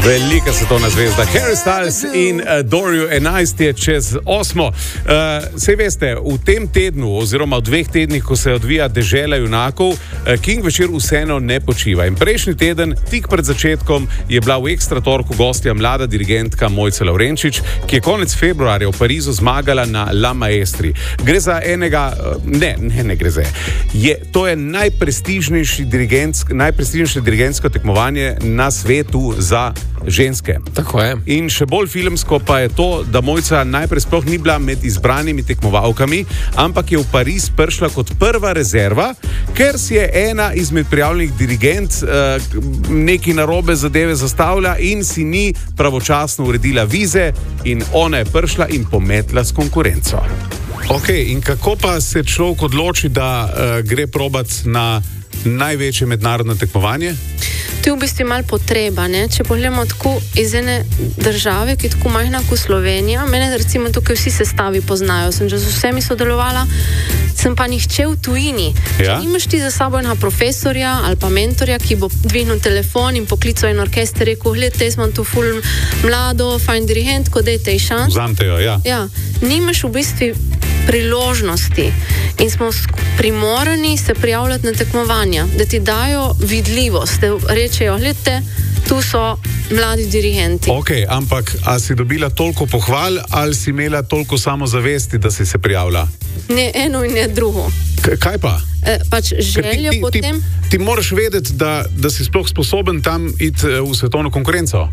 Velika svetovna zvezda Harry Styles in Doriu 11 je čez 8. Sej veste, v tem tednu oziroma v 2 tednih, ko se odvija Dežela junakov, King večer vseeno ne počiva. In prejšnji teden, tik pred začetkom, je bila v Ekstra torku gostja mlada dirigentka Mojca Lavrenčič, ki je konec februarja v Parizu zmagala na La Maestri. Gre za enega, ne gre za. To je najprestižnejše dirigentsko tekmovanje na svetu za ženske. Tako je. In še bolj filmsko pa je to, da Mojca najprej sploh ni bila med izbranimi tekmovalkami, ampak je v Pariz prišla kot prva rezerva, ker si je ena izmed prijavljenih dirigent neki narobe zadeve zastavlja in si ni pravočasno uredila vize in ona je prišla in pometla s konkurenco. Ok, in kako pa se človek odloči, da gre probat na največje mednarodno tekmovanje? To je v bistvu malo potreba, ne? Če pogledamo tako iz ene države, ki je tako majhna kot Slovenija, mene recimo tukaj vsi sestavi poznajo, sem že z vsemi sodelovala, sem pa nihče v tujini. Ja? Če imaš ti za sabo enega profesorja ali pa mentorja, ki bo dvignil telefon in poklical en orkester, rekel, gledajte, jaz imam tu ful mlado, fajn dirigentko, dajte ji šans. Vzamte jo, ja. Ja, nimaš v bistvu priložnosti in smo primorani se prijavljati na tekmovanja, da ti dajo vidljivost, da rečejo, gledajte, tu so mladi dirigenti. Ok, ampak a si dobila toliko pohval ali si imela toliko samozavesti, da si se prijavila? Ne eno in ne drugo. Kaj pa? Pač željo potem... Ti moraš vedeti, da si sploh sposoben tam iti v svetovno konkurenco.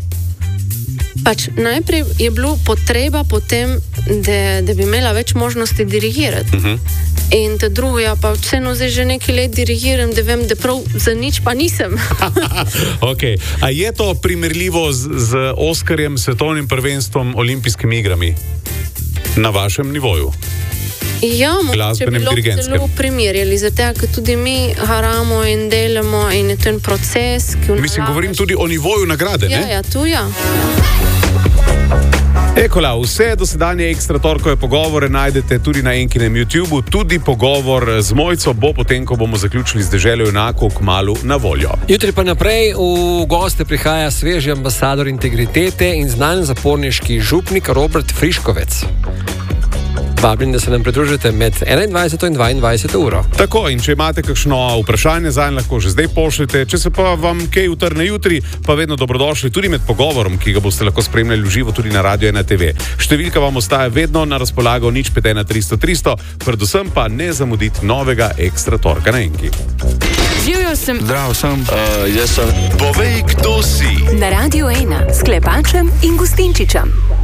Pač najprej je bilo potreba potem, da bi imela več možnosti dirigirati. In te drugo, ja pa vseeno zdaj že nekaj let dirigiram, da vem, da prav za nič pa nisem. Ok, a je to primerljivo z Oskarjem, svetovnim prvenstvom, olimpijskimi igrami? Na vašem nivoju? Ja, mogoče bi lahko zelo primerjali, zato ker tudi mi haramo in delamo in je to en proces, ki Mislim, govorim tudi o nivoju nagrade, ne? Ja, tu ja. Ekola, vse dosedanje Ekstra torkove pogovore najdete tudi na Enkinem YouTubeu, tudi pogovor z Mojco bo potem, ko bomo zaključili z Deželo junakov, kmalu na voljo. Jutri pa naprej v goste prihaja sveži ambasador integritete in znan zaporniški župnik Robert Friškovec. Vabim, da se nam pridružite med 21. in 22. uro. Tako, in če imate kakšno vprašanje zanj, lahko že zdaj pošljete. Če se pa vam kaj utrne jutri, pa vedno dobrodošli tudi med pogovorom, ki ga boste lahko spremljali v živo tudi na Radio 1 TV. Številka vam ostaja vedno na razpolago 051 300 300, predvsem pa ne zamuditi novega Ekstra torka na Enki. Živjo sem. Zdravo sem. Jaz sem. Povej, kdo si. Na Radio 1 s Klepačem in Gustinčičem.